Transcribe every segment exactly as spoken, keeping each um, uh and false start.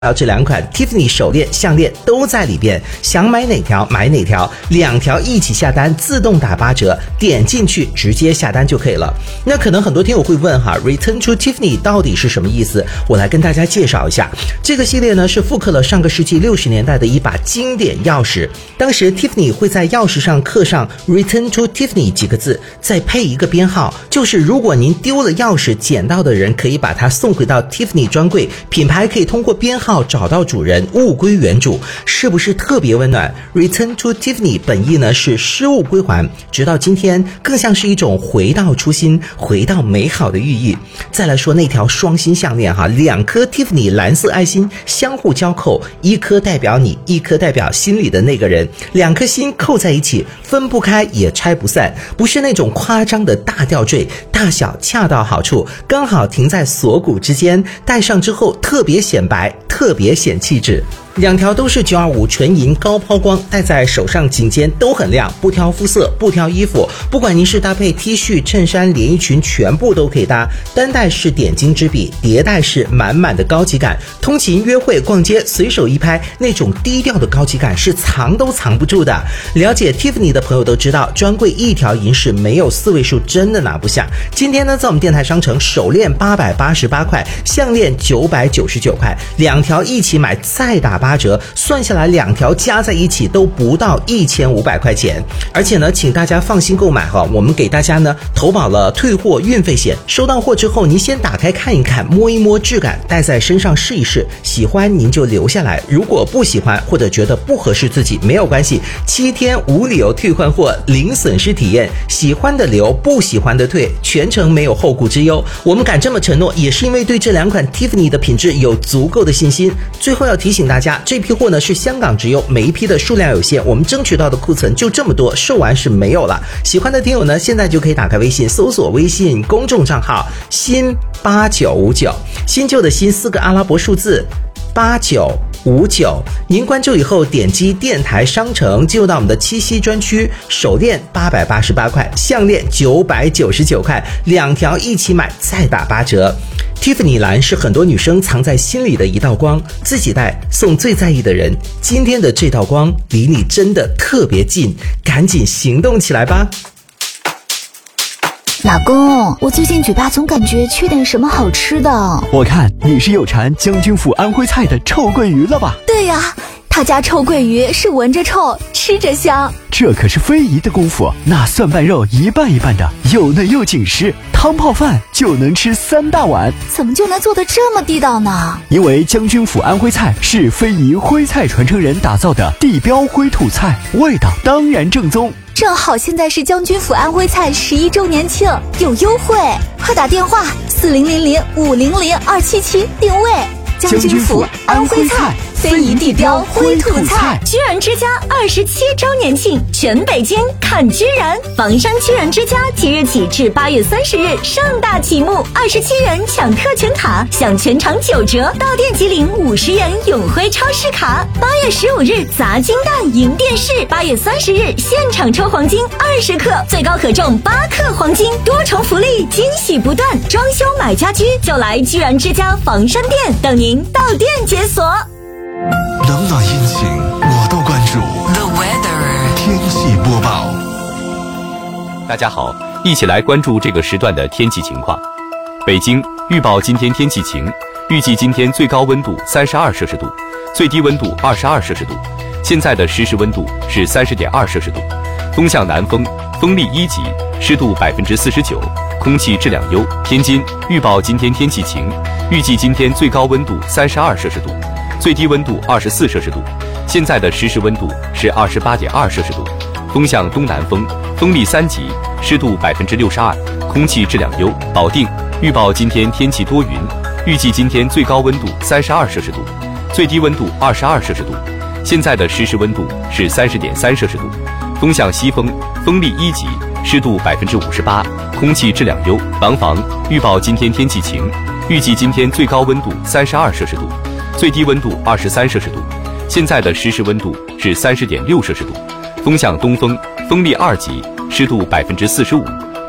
这两款 Tiffany 手链、项链都在里边，想买哪条买哪条，两条一起下单，自动打八折，点进去直接下单就可以了。那可能很多听友会问哈 ，Return to Tiffany 到底是什么意思？我来跟大家介绍一下。这个系列呢是复刻了上个世纪六十年代的一把经典钥匙，当时 Tiffany 会在钥匙上刻上 Return to Tiffany 几个字，再配一个编号，就是如果您丢了钥匙，捡到的人可以把它送回到 Tiffany 专柜，品牌可以通过编号找到主人，物归原主，是不是特别温暖？ Return to Tiffany 本意呢是失物归还，直到今天更像是一种回到初心，回到美好的寓意。再来说那条双心项链哈，两颗 Tiffany 蓝色爱心相互交扣，一颗代表你，一颗代表心里的那个人，两颗心扣在一起，分不开也拆不散，不是那种夸张的大吊坠，大小恰到好处，刚好停在锁骨之间，戴上之后特别显白，特别显气质。两条都是九二五纯银高抛光，戴在手上颈肩都很亮，不挑肤色，不挑衣服，不管您是搭配 T 恤、衬衫、连衣裙，全部都可以搭。单戴是点睛之笔，叠戴是满满的高级感。通勤、约会、逛街，随手一拍，那种低调的高级感是藏都藏不住的。了解 Tiffany 的朋友都知道，专柜一条银饰没有四位数真的拿不下。今天呢，在我们电台商城，手链八百八十八块，项链九百九十九块，两条一起买再打八折，算下来两条加在一起都不到一千五百块钱。而且呢，请大家放心购买哈，我们给大家呢投保了退货运费险。收到货之后，您先打开看一看，摸一摸质感，戴在身上试一试，喜欢您就留下来，如果不喜欢或者觉得不合适自己，没有关系，七天无理由退换货，零损失体验，喜欢的留，不喜欢的退，全程没有后顾之忧。我们敢这么承诺，也是因为对这两款 Tiffany 的品质有足够的信心。最后要提醒大家，这批货呢是香港直邮，每一批的数量有限，我们争取到的库存就这么多，售完是没有了。喜欢的听友呢，现在就可以打开微信，搜索微信公众账号新八九五九，新旧的新四个阿拉伯数字八九五九，您关注以后点击电台商城，进入到我们的七夕专区，手链八百八十八块，项链九百九十九块，两条一起买再打八折。Tiffany 蓝是很多女生藏在心里的一道光，自己戴送最在意的人。今天的这道光离你真的特别近，赶紧行动起来吧。 老公，我最近嘴巴总感觉缺点什么好吃的。 我看你是有馋将军府安徽菜的臭鳜鱼了吧？ 对呀，他家臭鳜鱼是闻着臭，吃着香。 这可是非遗的功夫，那蒜瓣肉一半一半的，又嫩又紧实，汤泡饭就能吃三大碗。 怎么就能做得这么地道呢？ 因为将军府安徽菜是非遗徽菜传承人打造的地标徽土菜，味道当然正宗。 正好现在是将军府安徽菜十一周年庆，有优惠，快打电话四零零零五零零二七七定位。 将军府安徽菜， 非遗地标徽土菜。 居然之家二十七周年庆，全北京看居然！房山居然之家即日起至八月三十日盛大启幕，二十七元抢特权卡，享全场九折，到店即领五十元永辉超市卡。八月十五日砸金蛋赢电视，八月三十日现场抽黄金二十克，最高可中八克黄金，多重福利，惊喜不断。装修买家居就来居然之家房山店，等您到店解锁。 冷暖阴晴我都关注。 The weather 天气播报。 大家好，一起来关注这个时段的天气情况。北京预报今天天气晴，预计今天最高温度三十二摄氏度，最低温度二十二摄氏度。现在的实时温度是三十点二摄氏度，东向南风，风力一级，湿度百分之四十九，空气质量优。天津预报今天天气晴，预计今天最高温度三十二摄氏度，最低温度二十四摄氏度，现在的实时温度是二十八点二摄氏度，东向东南风，风力三级，湿度百分之六十二，空气质量优。保定预报今天天气多云，预计今天最高温度三十二摄氏度，最低温度二十二摄氏度，现在的实时温度是三十点三摄氏度，东向西风，风力一级，湿度百分之五十八，空气质量优。廊坊预报今天天气晴，预计今天最高温度三十二摄氏度，最低温度二十三摄氏度，现在的实时温度是三十点六摄氏度，风向东风，风力二级，湿度百分之四十五，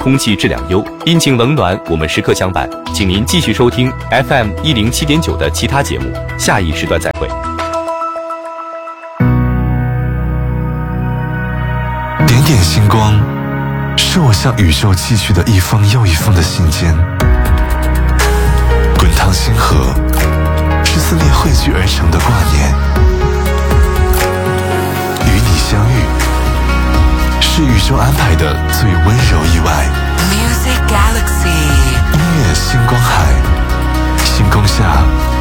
空气质量优，阴晴冷暖我们时刻相伴。请您继续收听 F M 一零七点九的其他节目，下一时段再会。 点点星光，是我向宇宙寄去的一封又一封的信笺。滚烫星河，是思念汇聚而成的挂念。与你相遇，是宇宙安排的最温柔意外。 Music Galaxy， 音乐星光海，星空下